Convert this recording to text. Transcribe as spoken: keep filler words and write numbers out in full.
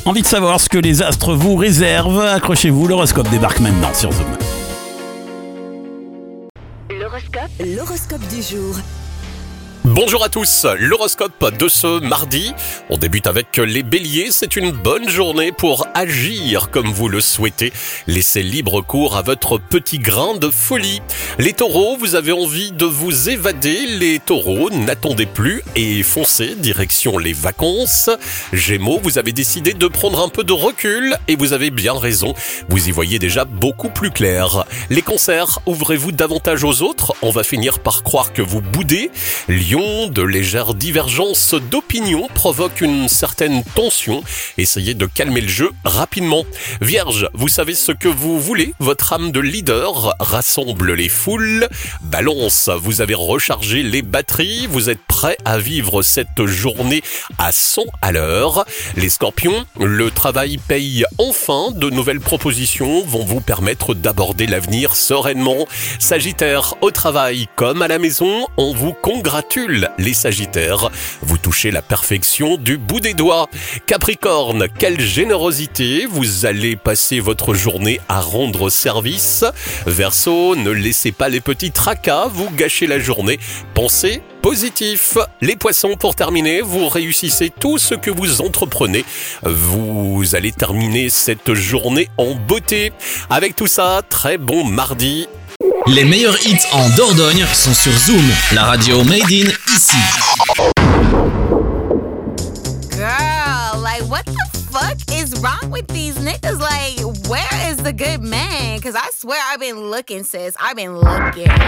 Envie de savoir ce que les astres vous réservent? Accrochez-vous, l'horoscope débarque maintenant sur Zoom. L'horoscope, l'horoscope du jour. Bonjour à tous, l'horoscope de ce mardi. On débute avec les béliers, c'est une bonne journée pour agir comme vous le souhaitez. Laissez libre cours à votre petit grain de folie. Les taureaux, vous avez envie de vous évader. Les taureaux, n'attendez plus et foncez direction les vacances. Gémeaux, vous avez décidé de prendre un peu de recul et vous avez bien raison. Vous y voyez déjà beaucoup plus clair. Les cancers, ouvrez-vous davantage aux autres. On va finir par croire que vous boudez. Lion, de légères divergences d'opinion provoquent une certaine tension. Essayez de calmer le jeu rapidement. Vierge, vous savez ce que vous voulez. Votre âme de leader rassemble les foules. Balance, vous avez rechargé les batteries. Vous êtes prêt à vivre cette journée à cent à l'heure. Les scorpions, le travail paye enfin. De nouvelles propositions vont vous permettre d'aborder l'avenir sereinement. Sagittaire, au travail comme à la maison, on vous congratule. Les Sagittaires, vous touchez la perfection du bout des doigts. Capricorne, quelle générosité, vous allez passer votre journée à rendre service. Verseau, ne laissez pas les petits tracas vous gâcher la journée. Pensez positif. Les poissons, pour terminer, vous réussissez tout ce que vous entreprenez. Vous allez terminer cette journée en beauté. Avec tout ça, très bon mardi. Les meilleurs hits en Dordogne sont sur Zoom, la radio made in ici. Girl, like what the fuck is wrong with these niggas? Like, where is the good man? Cause I swear I've been looking, sis. I've been looking.